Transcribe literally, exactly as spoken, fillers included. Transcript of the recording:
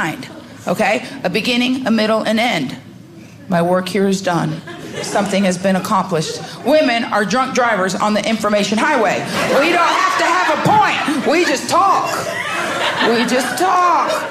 mind, okay? A beginning, a middle, an end. My work here is done. Something has been accomplished. Women are drunk drivers on the information highway. We don't have to have a point. We just talk. We just talk.